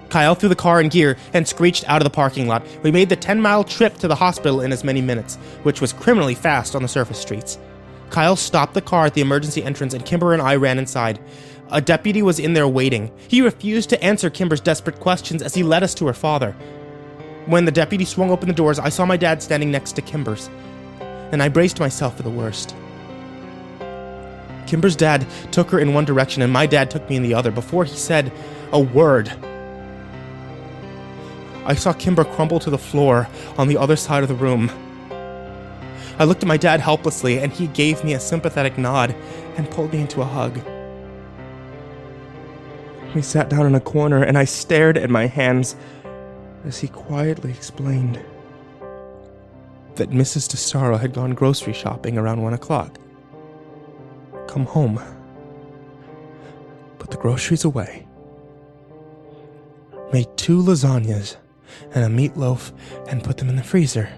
Kyle threw the car in gear and screeched out of the parking lot. We made the 10-mile trip to the hospital in as many minutes, which was criminally fast on the surface streets. Kyle stopped the car at the emergency entrance and Kimber and I ran inside. A deputy was in there waiting. He refused to answer Kimber's desperate questions as he led us to her father. When the deputy swung open the doors, I saw my dad standing next to Kimber's, and I braced myself for the worst. Kimber's dad took her in one direction and my dad took me in the other before he said a word. I saw Kimber crumble to the floor on the other side of the room. I looked at my dad helplessly, and he gave me a sympathetic nod and pulled me into a hug. We sat down in a corner, and I stared at my hands as he quietly explained that Mrs. DeStaro had gone grocery shopping around 1 o'clock. Come home. Put the groceries away. Made 2 lasagnas and a meatloaf and put them in the freezer.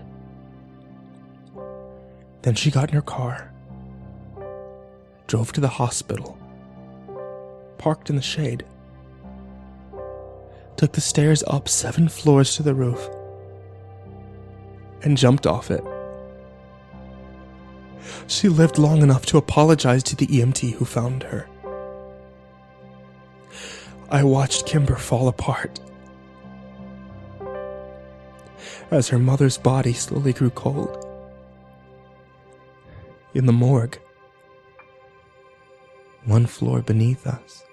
Then she got in her car, drove to the hospital, parked in the shade, took the stairs up 7 floors to the roof, and jumped off it. She lived long enough to apologize to the EMT who found her. I watched Kimber fall apart as her mother's body slowly grew cold. In the morgue, 1 floor beneath us,